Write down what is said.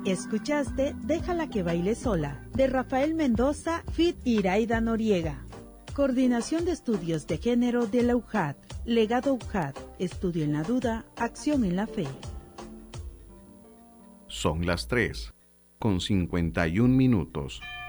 Escuchaste Déjala que baile sola, de Rafael Mendoza, feat. Iraida Noriega. Coordinación de Estudios de Género de la UJAT. Legado UJAT. Estudio en la duda, acción en la fe. Son las 3:51.